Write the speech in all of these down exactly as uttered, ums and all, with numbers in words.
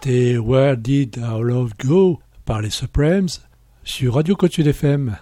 C'était Where Did Our Love Go par les Supremes sur Radio Côte Sud F M.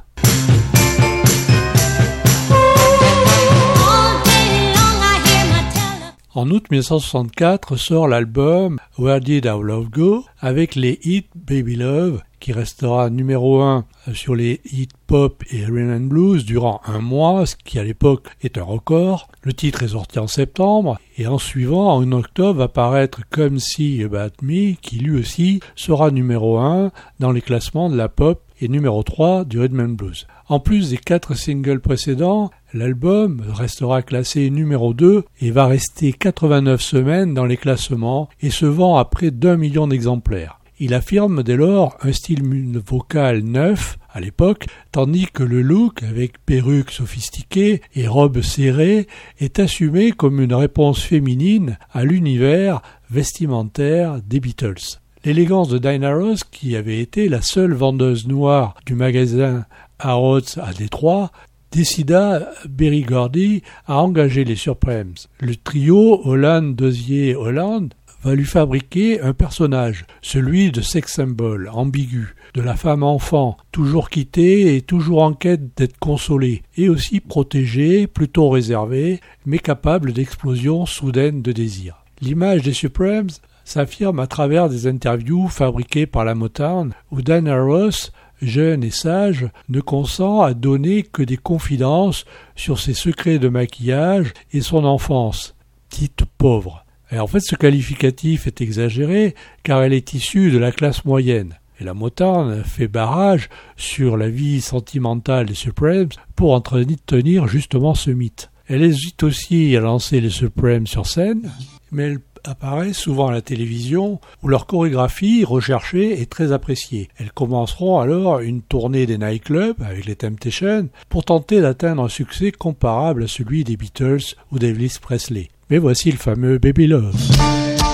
En août dix-neuf cent soixante-quatre sort l'album Where Did Our Love Go avec les hits Baby Love qui restera numéro un sur les hits pop et R and B blues durant un mois, ce qui à l'époque est un record. Le titre est sorti en septembre et en suivant, en octobre, va paraître Come See About Me qui lui aussi sera numéro un dans les classements de la pop et numéro trois du Rhythm and Blues. En plus des quatre singles précédents, l'album restera classé numéro deux et va rester quatre-vingt-neuf semaines dans les classements et se vend à près d'un million d'exemplaires. Il affirme dès lors un style vocal neuf à l'époque, tandis que le look, avec perruque sophistiquée et robe serrée, est assumé comme une réponse féminine à l'univers vestimentaire des Beatles. L'élégance de Diana Ross, qui avait été la seule vendeuse noire du magasin Harrods à Détroit, décida Berry Gordy à engager les Supremes. Le trio Holland-Dozier-Holland va lui fabriquer un personnage, celui de sex symbol, ambigu, de la femme enfant, toujours quittée et toujours en quête d'être consolée, et aussi protégée, plutôt réservée, mais capable d'explosions soudaines de désir. L'image des Supremes s'affirme à travers des interviews fabriquées par la Motown, où Diana Ross, jeune et sage, ne consent à donner que des confidences sur ses secrets de maquillage et son enfance, dite pauvre. Et en fait, ce qualificatif est exagéré car elle est issue de la classe moyenne. Et la Motown fait barrage sur la vie sentimentale des Supremes pour entretenir justement ce mythe. Elle hésite aussi à lancer les Supremes sur scène, mais elle apparaît souvent à la télévision où leur chorégraphie recherchée est très appréciée. Elles commenceront alors une tournée des nightclubs avec les Temptations pour tenter d'atteindre un succès comparable à celui des Beatles ou d'Elvis Presley. Mais voici le fameux Baby Love.